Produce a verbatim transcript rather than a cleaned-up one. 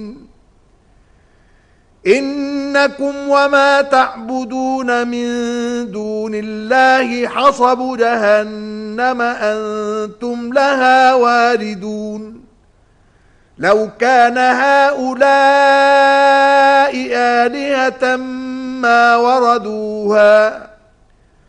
إنكم وما تعبدون من دون الله حصب جهنم أنتم لها واردون لو كان هؤلاء آلهة ما وردوها